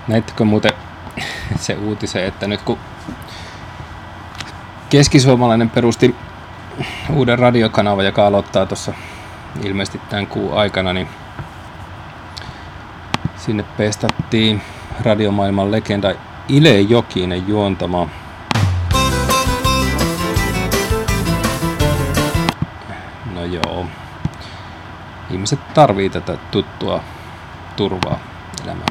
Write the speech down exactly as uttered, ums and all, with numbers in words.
Näittekö muuten se uutisen, että nyt kun keskisuomalainen perusti uuden radiokanavan, joka aloittaa tuossa ilmeisesti tämän kuun aikana, niin sinne pestattiin radiomaailman legenda Ile Jokinen juontama no joo, ihmiset tarvii tätä tuttua turvaa elämään.